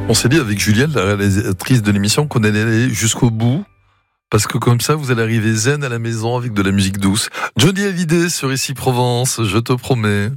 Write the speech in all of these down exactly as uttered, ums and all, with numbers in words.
On s'est dit avec Juliette, la réalisatrice de l'émission, qu'on allait aller jusqu'au bout. Parce que comme ça, vous allez arriver zen à la maison avec de la musique douce. Johnny Hallyday sur Ici Provence, je te promets.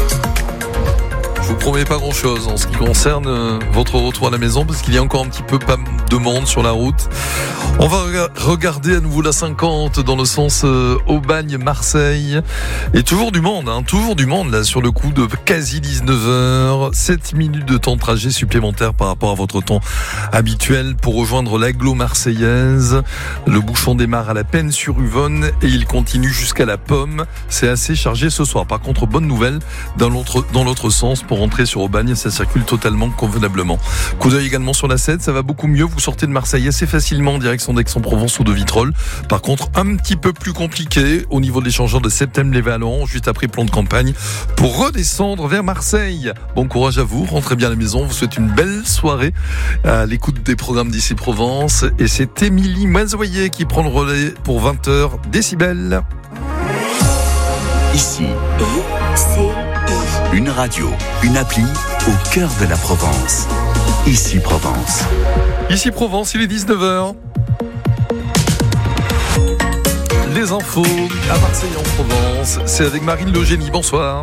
Je vous promets pas grand chose en ce qui concerne euh, votre retour à la maison parce qu'il y a encore un petit peu pas de monde sur la route. On va rega- regarder à nouveau la cinquante dans le sens euh, Aubagne-Marseille. Et toujours du monde, hein, toujours du monde là sur le coup de quasi dix-neuf heures. sept minutes de temps de trajet supplémentaire par rapport à votre temps habituel pour rejoindre l'agglo marseillaise. Le bouchon démarre à la Peine-sur-Yvonne et il continue jusqu'à la Pomme. C'est assez chargé ce soir. Par contre, bonne nouvelle, dans l'autre, dans l'autre sens, pour rentrer sur Aubagne, ça circule totalement convenablement. Coup d'œil également sur la sept, ça va beaucoup mieux. Vous sortez de Marseille assez facilement en direction d'Aix-en-Provence ou de Vitrolles. Par contre, un petit peu plus compliqué au niveau de l'échangeur de Septembre-les-Vallons, juste après plan de campagne, pour redescendre vers Marseille. Bon courage à vous, rentrez bien à la maison. Vous souhaite une belle soirée à l'écoute des programmes d'Ici Provence. Et c'est Émilie Mazoyer qui prend le relais pour vingt heures décibels. Ici, c'est une radio, une appli au cœur de la Provence. Ici Provence. Ici Provence, il est dix-neuf heures. Les infos à Marseille en Provence, c'est avec Marine Le Génie. Bonsoir.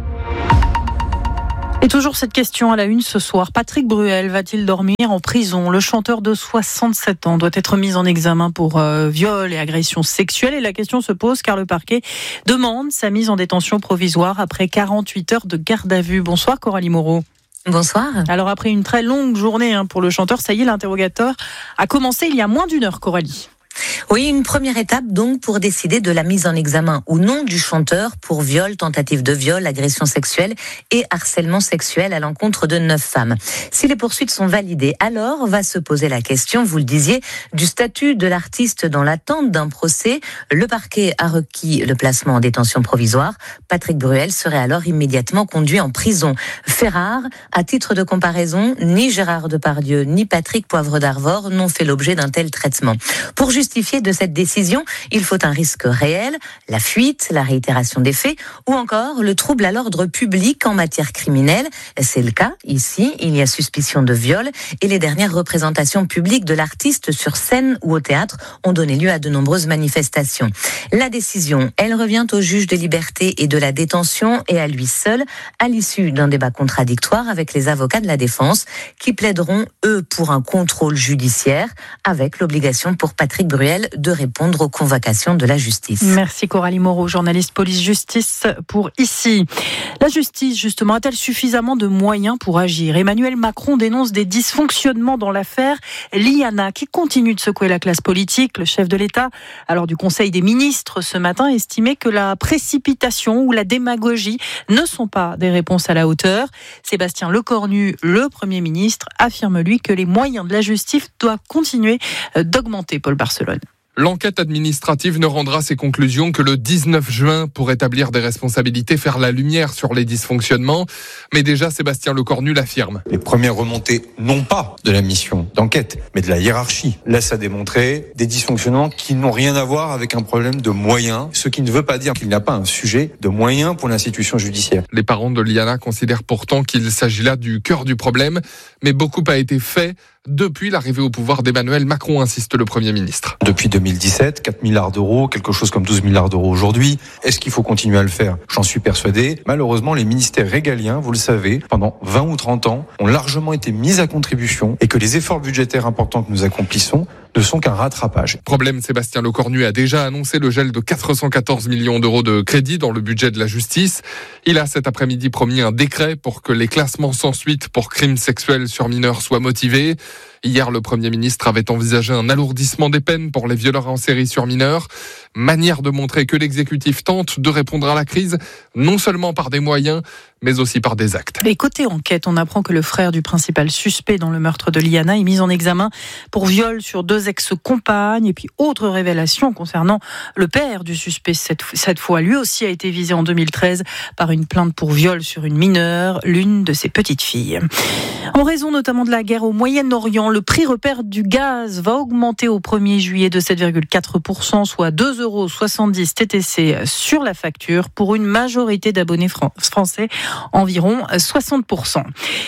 Et toujours cette question à la une ce soir. Patrick Bruel va-t-il dormir en prison ? Le chanteur de soixante-sept ans doit être mis en examen pour euh, viol et agression sexuelle. Et la question se pose car le parquet demande sa mise en détention provisoire après quarante-huit heures de garde à vue. Bonsoir Coralie Moreau. Bonsoir. Alors après une très longue journée hein, pour le chanteur, ça y est, l'interrogatoire a commencé il y a moins d'une heure, Coralie. Oui, une première étape donc pour décider de la mise en examen ou non du chanteur pour viol, tentative de viol, agression sexuelle et harcèlement sexuel à l'encontre de neuf femmes. Si les poursuites sont validées, alors va se poser la question, vous le disiez, du statut de l'artiste dans l'attente d'un procès. Le parquet a requis le placement en détention provisoire. Patrick Bruel serait alors immédiatement conduit en prison. Fait rare, à titre de comparaison, ni Gérard Depardieu ni Patrick Poivre d'Arvor n'ont fait l'objet d'un tel traitement. Pour justifier de cette décision, il faut un risque réel, la fuite, la réitération des faits ou encore le trouble à l'ordre public en matière criminelle. C'est le cas ici, il y a suspicion de viol et les dernières représentations publiques de l'artiste sur scène ou au théâtre ont donné lieu à de nombreuses manifestations. La décision, elle revient au juge des libertés et de la détention et à lui seul à l'issue d'un débat contradictoire avec les avocats de la défense qui plaideront, eux, pour un contrôle judiciaire avec l'obligation pour Patrick Bruel de répondre aux convocations de la justice. Merci Coralie Moreau, journaliste police-justice pour Ici. La justice, justement, a-t-elle suffisamment de moyens pour agir ? Emmanuel Macron dénonce des dysfonctionnements dans l'affaire Liana, qui continue de secouer la classe politique. Le chef de l'État, alors du Conseil des ministres ce matin, estimait que la précipitation ou la démagogie ne sont pas des réponses à la hauteur. Sébastien Lecornu, le Premier ministre, affirme lui que les moyens de la justice doivent continuer d'augmenter, Paul Barcelone. L'enquête administrative ne rendra ses conclusions que le dix-neuf juin pour établir des responsabilités, faire la lumière sur les dysfonctionnements. Mais déjà, Sébastien Lecornu l'affirme. Les premières remontées, non pas de la mission d'enquête, mais de la hiérarchie, laissent à démontrer des dysfonctionnements qui n'ont rien à voir avec un problème de moyens, ce qui ne veut pas dire qu'il n'y a pas un sujet de moyens pour l'institution judiciaire. Les parents de Liana considèrent pourtant qu'il s'agit là du cœur du problème, mais beaucoup a été fait depuis l'arrivée au pouvoir d'Emmanuel Macron, insiste le Premier ministre. Depuis deux mille dix-sept, quatre milliards d'euros, quelque chose comme douze milliards d'euros aujourd'hui. Est-ce qu'il faut continuer à le faire ? J'en suis persuadé. Malheureusement, les ministères régaliens, vous le savez, pendant vingt ou trente ans, ont largement été mis à contribution et que les efforts budgétaires importants que nous accomplissons ne sont qu'un rattrapage. Problème, Sébastien Lecornu a déjà annoncé le gel de quatre cent quatorze millions d'euros de crédits dans le budget de la justice. Il a cet après-midi promis un décret pour que les classements sans suite pour crimes sexuels sur mineurs soient motivés. Hier, le Premier ministre avait envisagé un alourdissement des peines pour les violeurs en série sur mineurs. Manière de montrer que l'exécutif tente de répondre à la crise, non seulement par des moyens, mais aussi par des actes. Et côté enquête, on apprend que le frère du principal suspect dans le meurtre de Liana est mis en examen pour viol sur deux ex-compagnes. Et puis, autre révélation concernant le père du suspect, cette, cette fois, lui aussi a été visé en deux mille treize par une plainte pour viol sur une mineure, l'une de ses petites filles. En raison notamment de la guerre au Moyen-Orient, le prix repère du gaz va augmenter au premier juillet de sept virgule quatre pour cent, soit deux euros soixante-dix T T C sur la facture pour une majorité d'abonnés fran- français, environ soixante pour cent.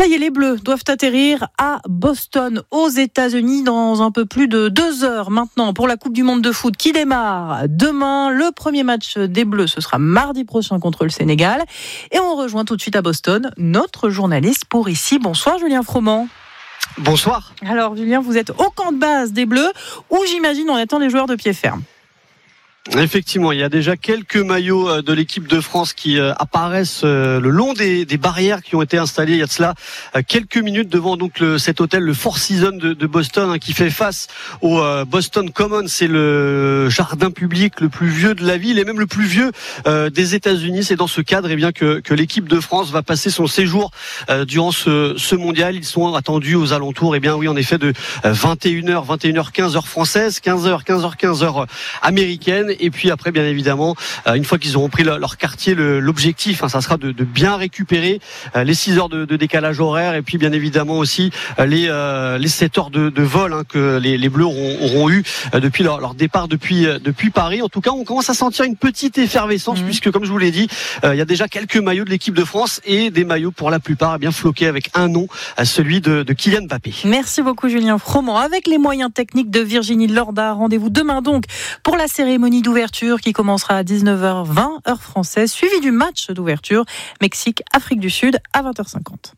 Ça y est, les Bleus doivent atterrir à Boston, aux États-Unis, dans un peu plus de deux heures maintenant pour la Coupe du Monde de foot qui démarre demain. Le premier match des Bleus, ce sera mardi prochain contre le Sénégal. Et on rejoint tout de suite à Boston notre journaliste pour ici. Bonsoir Julien Froment. Bonsoir. Alors Julien, vous êtes au camp de base des Bleus où j'imagine on attend les joueurs de pied ferme. Effectivement, il y a déjà quelques maillots de l'équipe de France qui apparaissent le long des, des barrières qui ont été installées il y a de cela quelques minutes devant donc le, cet hôtel, le Four Seasons de, de Boston, hein, qui fait face au Boston Common. C'est le jardin public le plus vieux de la ville et même le plus vieux euh, des États-Unis. C'est dans ce cadre eh bien que, que l'équipe de France va passer son séjour euh, durant ce, ce mondial. Ils sont attendus aux alentours, eh bien oui, en effet, de vingt et une heures, vingt et une heures quinze heure française, quinze heures, quinze heures quinze heure américaine. Et puis après, bien évidemment, une fois qu'ils auront pris leur quartier, l'objectif, hein, ça sera de, de bien récupérer les six heures de, de décalage horaire et puis bien évidemment aussi les, euh, les sept heures de, de vol hein, que les, les Bleus auront, auront eu depuis leur, leur départ depuis, depuis Paris. En tout cas, on commence à sentir une petite effervescence mmh. puisque, comme je vous l'ai dit, euh, il y a déjà quelques maillots de l'équipe de France et des maillots pour la plupart eh bien floqués avec un nom, celui de, de Kylian Mbappé. Merci beaucoup Julien Froment. Avec les moyens techniques de Virginie Lorda, rendez-vous demain donc pour la cérémonie d'ouverture qui commencera à dix-neuf heures vingt heure française, suivi du match d'ouverture Mexique-Afrique du Sud à vingt heures cinquante.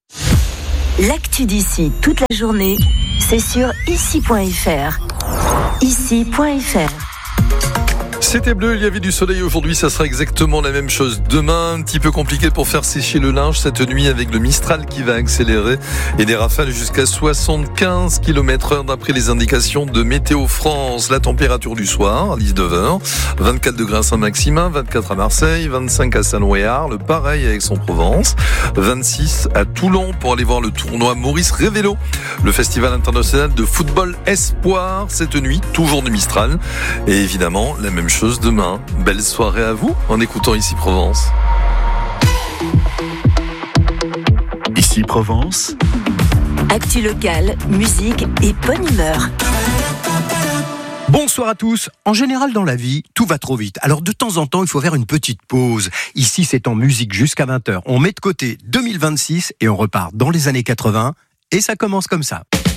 L'actu d'ici toute la journée, c'est sur ici point f r. ici point f r. C'était bleu, il y avait du soleil aujourd'hui, ça sera exactement la même chose demain. Un petit peu compliqué pour faire sécher le linge cette nuit avec le Mistral qui va accélérer et des rafales jusqu'à soixante-quinze kilomètres heure d'après les indications de Météo France. La température du soir à dix-neuf heures, vingt-quatre degrés à Saint-Maximin, vingt-quatre à Marseille, vingt-cinq à Saint-Noué-Arles, pareil à Aix-en-Provence, vingt-six à Toulon pour aller voir le tournoi Maurice Révélo, le festival international de football espoir cette nuit, toujours du Mistral. Et évidemment, la même chose demain. Belle soirée à vous en écoutant Ici Provence. Ici Provence. Actu locale, musique et bonne humeur. Bonsoir à tous. En général, dans la vie, tout va trop vite. Alors, de temps en temps, il faut faire une petite pause. Ici, c'est en musique jusqu'à vingt heures. On met de côté deux mille vingt-six et on repart dans les années quatre-vingts. Et ça commence comme ça.